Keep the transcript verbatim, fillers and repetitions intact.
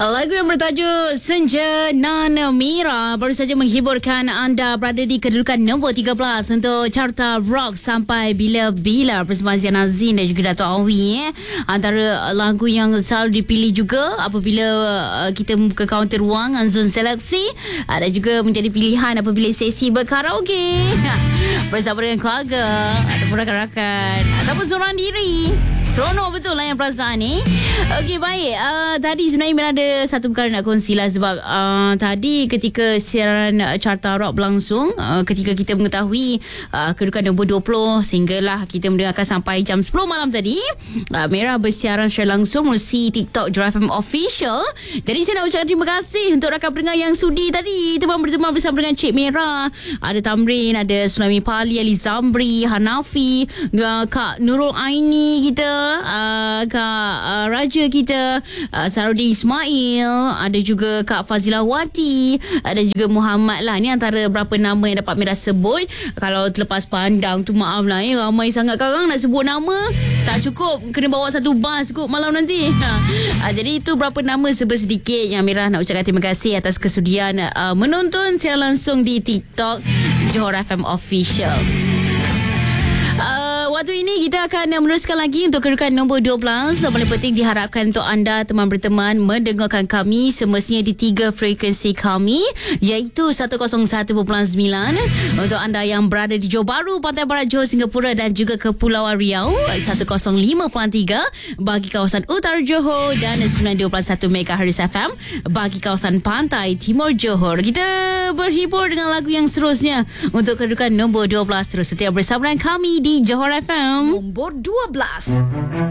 Lagu yang bertajuk Senja Nan Mira baru saja menghiburkan anda berada di kedudukan nombor tiga belas untuk carta rock sampai bila-bila bersama Zian Azin dan juga Dato' Awi. Eh. Antara lagu yang selalu dipilih juga apabila uh, kita membuka kaunter ruang zon seleksi, ada juga menjadi pilihan apabila sesi berkaraoke bersama dengan keluarga ataupun rakan-rakan ataupun seorang diri. Seronok betul lah yang perasaan ni. Okey, baik. Uh, tadi sebenarnya Mira ada satu perkara nak kongsi lah. Sebab uh, tadi ketika siaran uh, Carta Rock berlangsung, uh, ketika kita mengetahui uh, kedudukan nombor dua puluh, sehinggalah kita mendengarkan sampai jam sepuluh malam tadi, uh, Mira bersiaran secara langsung melalui TikTok Johor F M Official. Jadi saya nak ucapkan terima kasih untuk rakan pendengar yang sudi tadi teman berteman bersama dengan Cik Mira. Ada Tamrin, ada Sulami Pali, Ali Zambri, Hanafi, uh, Kak Nurul Aini kita, Uh, Kak uh, Raja kita, uh, Sarudin Ismail, ada juga Kak Fazilah Wati, ada juga Muhammad lah. Ni antara berapa nama yang dapat Mira sebut. Kalau terlepas pandang tu maaf lah ya, ramai sangat korang nak sebut nama, tak cukup, kena bawa satu bas kot malam nanti. uh, Jadi itu berapa nama sedikit yang Mira nak ucapkan terima kasih atas kesudian uh, menonton siaran langsung di TikTok Johor F M Official. Uh, waktu ini kita akan meneruskan lagi untuk kedudukan nombor dua belas. So, paling penting diharapkan untuk anda teman berteman mendengarkan kami semestinya di tiga frekuensi kami, iaitu seratus satu perpuluhan sembilan untuk anda yang berada di Johor Bahru, Pantai Barat Johor, Singapura dan juga Kepulauan Riau, seratus lima perpuluhan tiga bagi kawasan Utara Johor dan sembilan puluh dua perpuluhan satu megahertz F M bagi kawasan Pantai Timur Johor. Kita berhibur dengan lagu yang seterusnya untuk kedudukan nombor dua belas. Terus setia bersama dengan kami di Johor F M nombor dua belas.